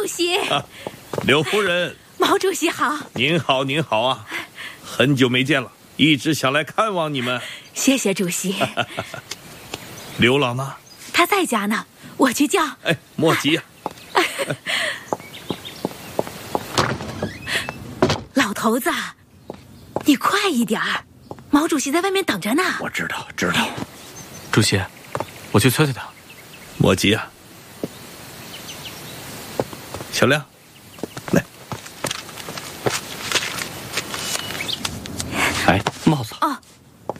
主席， 刘夫人， 毛主席好。 您好，您好啊，很久没见了，一直想来看望你们。 谢谢主席。 刘老呢？ 他在家呢，我去叫。 哎，莫急啊。 老头子，你快一点儿，毛主席在外面等着呢。 我知道，知道。 主席，我去催催他。 莫急啊。小亮，